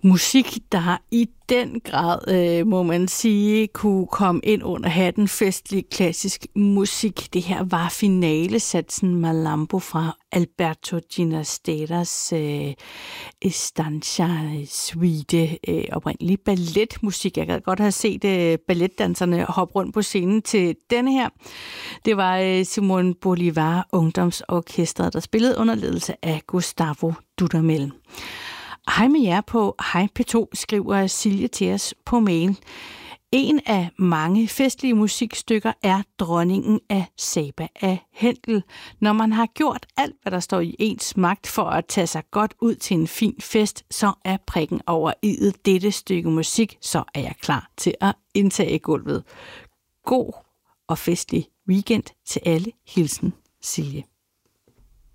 Musik, der i den grad, må man sige, kunne komme ind under hatten festlig klassisk musik. Det her var finalesatsen Malambo fra Alberto Ginastaras Estancia Suite. Oprindelig balletmusik. Jeg gad godt have set balletdanserne hoppe rundt på scenen til denne her. Det var Simon Bolivar Ungdomsorkestret, der spillede under ledelse af Gustavo Dudamel. Hej med jer på Hej P2, skriver Silje til os på mail. En af mange festlige musikstykker er Dronningen af Saba af Händel. Når man har gjort alt, hvad der står i ens magt for at tage sig godt ud til en fin fest, så er prikken over i'et dette stykke musik, så er jeg klar til at indtage gulvet. God og festlig weekend til alle. Hilsen, Silje.